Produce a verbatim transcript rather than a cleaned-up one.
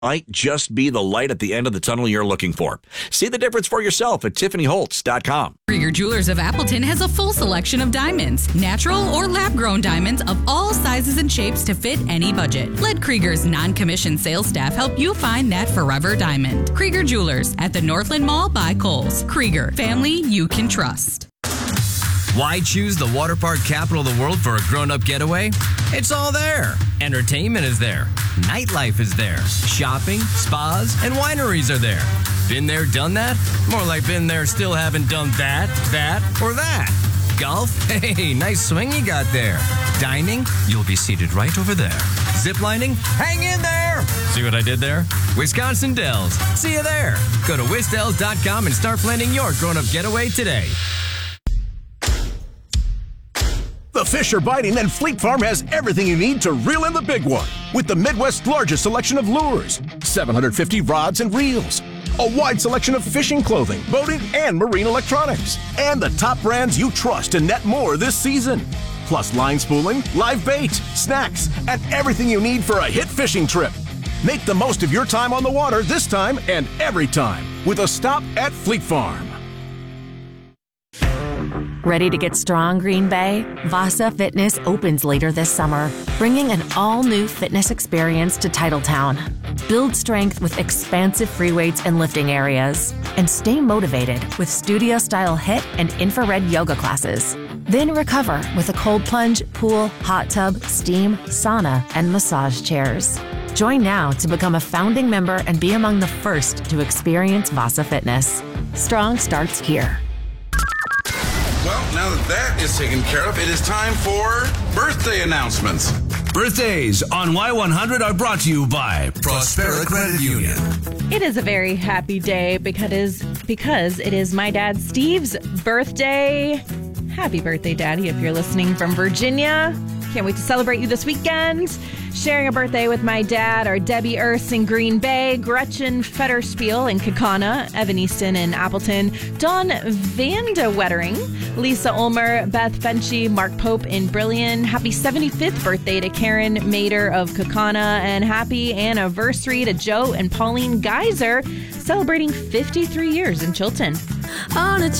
might just be the light at the end of the tunnel you're looking for. See the difference for yourself at Tiffany Holtz dot com. Krieger Jewelers of Appleton has a full selection of diamonds, natural or lab-grown diamonds of all sizes and shapes to fit any budget. Let Krieger's non-commissioned sales staff help you find that forever diamond. Krieger Jewelers at the Northland Mall by Kohl's. Krieger, family you can trust. Why choose the water park capital of the world for a grown-up getaway? It's all there. Entertainment is there. Nightlife is there. Shopping, spas, and wineries are there. Been there, done that? More like been there, still haven't done that, that, or that. Golf? Hey, nice swing you got there. Dining? You'll be seated right over there. Ziplining? Hang in there! See what I did there? Wisconsin Dells. See you there. Go to wisdells dot com and start planning your grown-up getaway today. The fish are biting, and Fleet Farm has everything you need to reel in the big one. With the Midwest's largest selection of lures, seven hundred fifty rods and reels, a wide selection of fishing clothing, boating, and marine electronics, and the top brands you trust to net more this season. Plus line spooling, live bait, snacks, and everything you need for a hit fishing trip. Make the most of your time on the water this time and every time with a stop at Fleet Farm. Ready to get strong, Green Bay? Vasa Fitness opens later this summer, bringing an all-new fitness experience to Titletown. Build strength with expansive free weights and lifting areas, and stay motivated with studio-style HIIT and infrared yoga classes. Then recover with a cold plunge, pool, hot tub, steam, sauna, and massage chairs. Join now to become a founding member and be among the first to experience Vasa Fitness. Strong starts here. Well, now that that is taken care of, it is time for birthday announcements. Birthdays on Y one hundred are brought to you by Prospera Credit Union. It is a very happy day because, because it is my dad Steve's birthday. Happy birthday, Daddy, if you're listening from Virginia. Can't wait to celebrate you this weekend. Sharing a birthday with my dad are Debbie Erse in Green Bay, Gretchen Fetterspiel in Kaukauna, Evan Easton in Appleton, Dawn Vanda Wettering, Lisa Ulmer, Beth Fenchy, Mark Pope in Brillion. Happy seventy-fifth birthday to Karen Mader of Kaukauna, and happy anniversary to Joe and Pauline Geyser, celebrating fifty-three years in Chilton. On a